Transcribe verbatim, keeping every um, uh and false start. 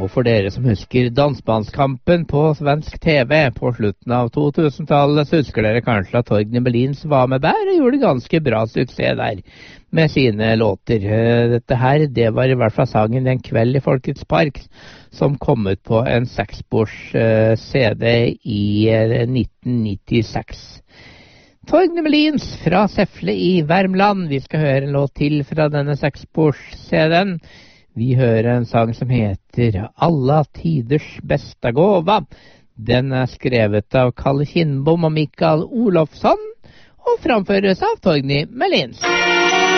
Og for dere som husker dansbandskampen på svensk T V på slutten av to-tusentallet, så husker dere kanskje at Torgny Melins var med der og gjorde ganske bra suksess der med sine låter. Dette her, det var i hvert fall sangen En kveld i Folkets Park, som kom ut på en seksspors C D i nitten nittiseks. Torgny Melins fra Säffle i Värmland. Vi skal høre en låt til fra denne seksspors-C D-en. Vi hører en sang som heter Alla tiders bästa gåva. Den er skrevet av Kalle Kindbom og Mikael Olofsson, og framføres av Torgny Melins.